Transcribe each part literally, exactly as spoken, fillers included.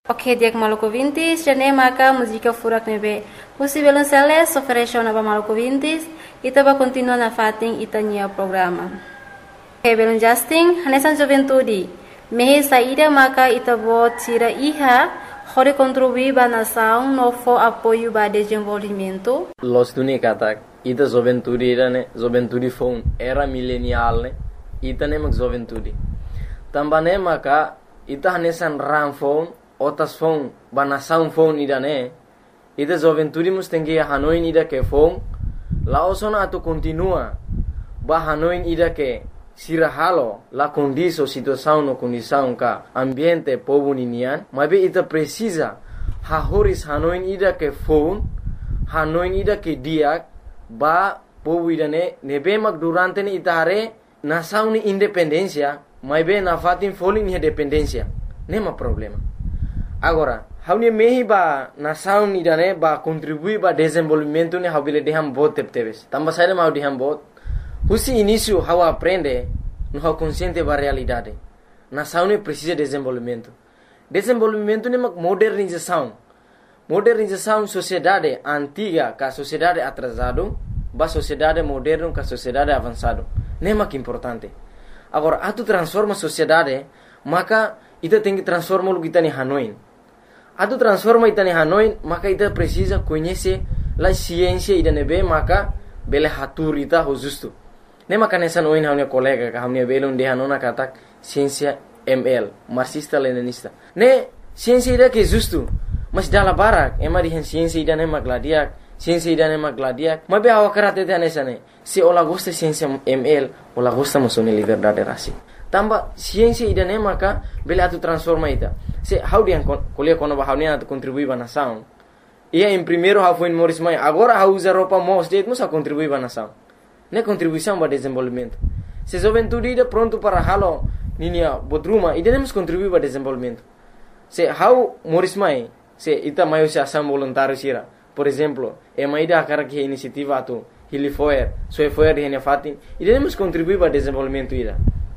Ok, dia Maluku Vintis, jane maka música furak nebe. Pusi belum seles, oferece na Maluku Vintis, ita ba continua na fating ita nia programa. Ok, belum Justin, hanesan juventudi. Mehe saída maka ita bot sira iha, hore contribuir ba nação no fo apoio ba desenvolvimento. Los tuni katak, ita juventudi ne, juventudi phone era milenial ne, ita ne mak juventudi. Tambane maka ita hanesan ram phone, otas phone ba nação phone ida ne, ita juventudi mus tengi Hanoi ida ke phone, laosona atu continua ba Hanoi ida ke sira halo la condição situação no condição ka ambiente povo ninian, mas ita precisa ha horis Hanoi ida ke phone, Hanoi ida ke diak ba povo ida ne nebe mak durante ni ita hare nação ni independência, mas be na fatin foli ni dependência, nema problema. Agora, haunia mehi ba nação ida ne ba contribuir ba desenvolvimento ni habile deham bot tepteves. Tamba saída mau deham bot. Husi início how aprende no how consciente ba realidade. Nação ne precisa de desenvolvimento. Desenvolvimento ne mak modernização. Modernização sociedade antiga ka sociedade atrasado, ba sociedade moderno ka sociedade avançado. Ne mak importante. Agora, atu transforma sociedade, maka ita tem que transformar o que está em Hanoi. Atu transforma ita em Hanoi, maka ita precisa conhecer a ciência ida nebe, maka bele hatur ita ho justo. Ne maka nessa noin haunia colega ka haunia belum de hanona katak ciência M L, marxista leninista. Ne ciência ida que justo, mas dala barak, ema di ciência ida ne magladiak, ciência ida ne magladiak. Mas be hawa karate te nessa ne. Se ola gosta ciência M L, ola gosta mosone liberdade rasi. Tamba ciência ida ne maka bele atu transforma ita. Se how dia kuliah kono ba haunia atu contribui ba nação. Ia em primeiro how foi Morris Mai, agora how usa roupa mos de musa contribui ba nação. Ne contribuição ba desenvolvimento. Se juventude ida pronto para halo ninia bodruma, ida nemos contribui ba desenvolvimento. Se how Morris Mai, se ita maio se ação voluntário sira. Por exemplo, e maida akara que iniciativa atu Hili Foer, Soe Foer di hene fatin, ida nemos contribui ba desenvolvimento ida.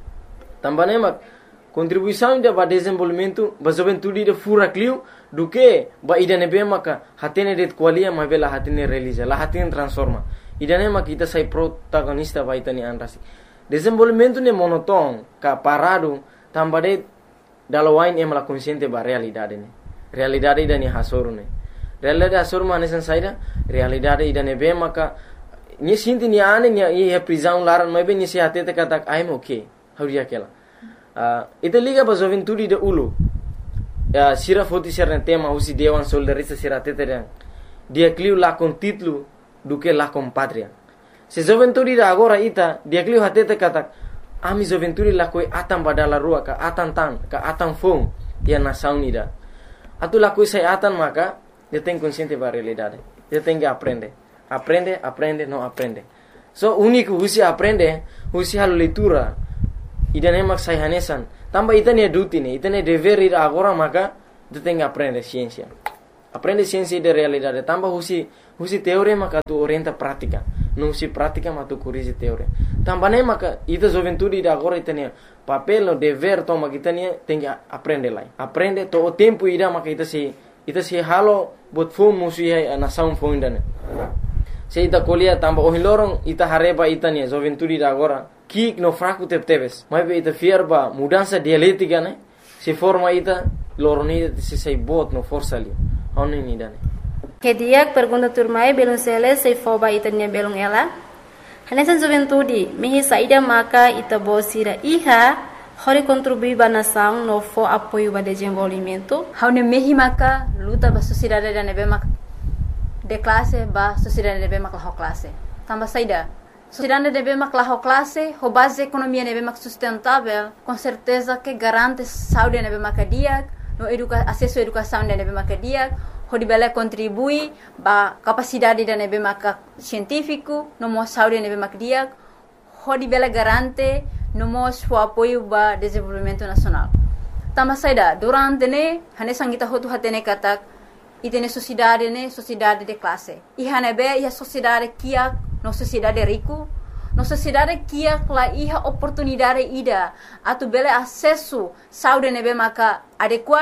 Tambane mak contribuição ida ba desenvolvimento ba juventude ida fura clio do que ba ida nebe maka hatene det qualia ma bela hatene realiza, la hatene transforma. Ida ne mak ita sai protagonista ba ita ni anrasi. Desenvolvimento ne monoton ka parado tambade dalawain em la consciente ba realidade ne. Realidade ida ni hasoru ne. Realidade hasoru manesan saida, realidade ida nebe maka ni sinti ni ane ni e prisão laran ma be ni se hatete katak I'm okay. How dia kela. Uh, ita liga ba juventude de ulu. Uh, sira foti serna tema usi dewan soldarista sira teteren. Dia cliu la con titlu do que la com patria. Se juventude da agora ita dia cliu hatete katak ami juventude la koi atam badala rua ka atan tan ka atan fong dia nação nida. Atu la koi sai atan maka dia tem consciente ba realidade. Dia tem que aprender. Aprende, aprende, não aprende. So único usi aprende, usi halu leitura. Ida nemak sai hanesan. Tamba ita ne duty ne, ita ne dever ida agora maka tu tem que aprender ciência. Aprende ciência de realidade. Tamba husi husi teoria maka tu orienta prática. Não husi prática maka tu corrige teoria. Tamba ne maka ita juventude ida agora ita ne papel no dever toma kita ne tem que aprender lá. Aprende to o tempo ida maka ita se ita se halo bot phone musi a nação phone dane. Se ita colia tamba o hilorong ita hareba ita ne juventude ida agora kik no fraco tepteves. Mas ita fierba mudança dialética né? Se forma ita loroni se sei bot no força ali. Oni ni dane. Que dia pergunta turmai belum sele sei foba ita nia belum ela. Hanesan juventude mehi saída maka ita bosira iha hore contribuir ba nação no fo apoio ba desenvolvimento. Haune mehi maka luta ba sociedade da nebe maka de classe ba sociedade nebe maka ho classe. Tamba saída sociedade deve maclar classe, a base economia deve mac sustentável, com certeza que garante saúde deve macadia, no educa acesso à educação deve macadia, o deve contribui ba capacidade deve mac científico, no mo saúde deve macadia, o deve garante no mo o apoio ba desenvolvimento nacional. Tama saida durante ne hane sangita hotu hatene katak itene sociedade ne sociedade de classe. I hane be ia sociedade kia no sociedade rico, no sociedade kia kla iha oportunidade ida atu bele acesso saúde nebe maka adequada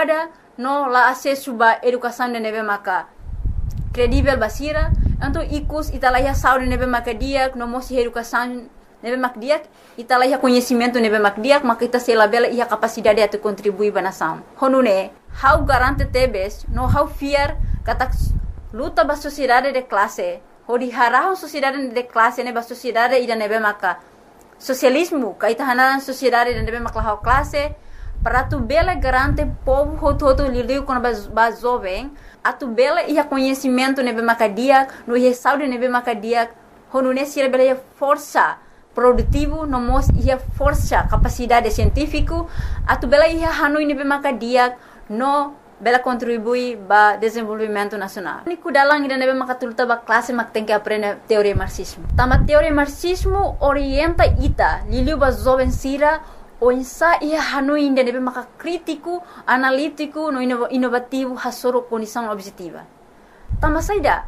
no la acesso ba educação de nebe maka credível basira, então icus italaiha saúde nebe maka dia, no mosi educação nebe mak dia, italaiha conhecimento nebe mak dia, maka ita se labela ia capacidade de contribuir ba nação. Honune, how garante tebes, no how fear katak luta ba sociedade de classe, hodi harahon sociedade de classe nebe sociedade ida nebe maka socialismo, kaita hanan sociedade de nebe maka how classe, para tu bela garante povo hoto hoto liliu quando ba jovem, a tu bela ia conhecimento nebe maka dia, no ia saúde nebe maka dia, honune sira bela ia força produtivo, no mos ia força capacidade científico, a tu bela ia hanui nebe maka dia, no bela contribui ba desenvolvimento nacional. Niku dalang ida nebe maka tuluta ba classe mak tem que aprender teoria marxismo. Tama teoria marxismo orienta ita liliu ba jovem sira o insa ia hanui ida nebe maka crítico, analítico, no inovativo hasoro condição objetiva. Tamba saida.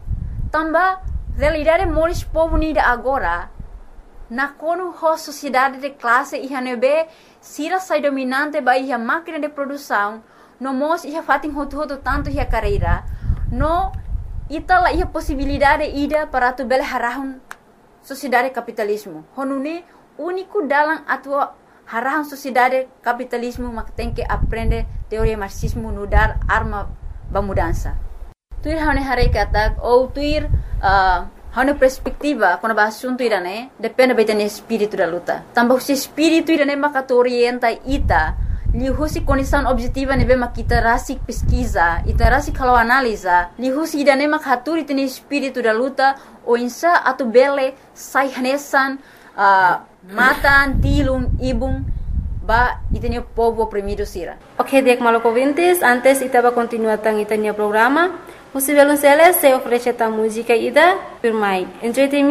Tamba realidade moris povo nida agora na kono ho sociedade de classe ia nebe sira sai dominante ba ia máquina de produção no mos ia fatin hotu hotu tanto ia carreira no itala ia possibilidade ida para tu bela harahun sociedade capitalismo honune único dalam atua harahun sociedade capitalismo mak tem que aprender teoria marxismo no dar arma ba mudança tuir hane hare katak ou tuir uh, hane perspectiva quando ba assunto irane depende betene espírito da luta tambah se espírito irane maka orienta ita lihusi condição objetiva nebe makita rasik pesquisa ita rasik kalau analisa lihusi idane mak haturi tene espírito da luta o insa atu bele sai hanesan uh, matan tilum ibung ba itene povo oprimido sira. Ok, dek maloko vintis, antes itaba continua tang itania programa. Musivelun sele se ofrece ta música ida firmai. Enjoy